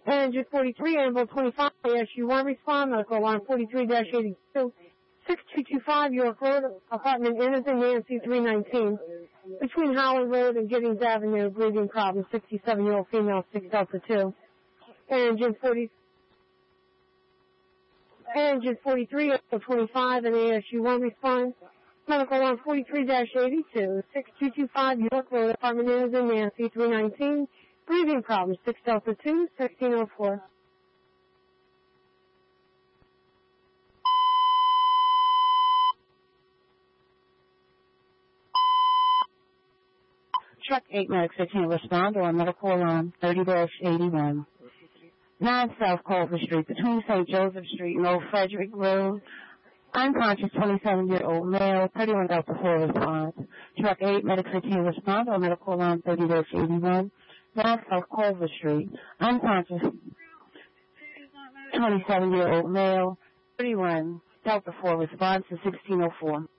Engine 43, Ambulance 25, ASU-1 respond, medical alarm 43-82, 6225 York Road, apartment Innocent, Nancy 319. Between Howland Road and Giddings Avenue, breathing problem, 67-year-old female, 6 Delta 2. Engine 43, Ambulance 25, and ASU-1 respond, medical alarm 43-82, 6225 York Road, apartment Innocent, Nancy 319. Breathing problem, 6 Delta 2, 1604. Truck 8 medics 15 respond on medical alarm 30-81. 9 South Culver Street, between St. Joseph Street and Old Frederick Road. Unconscious 27-year-old male, 31 Delta 4 response. Truck 8 medics 15 respond on medical alarm 30-81. 9 South Culver Street, unconscious 27-year-old male, 31 Delta 4 response to 1604.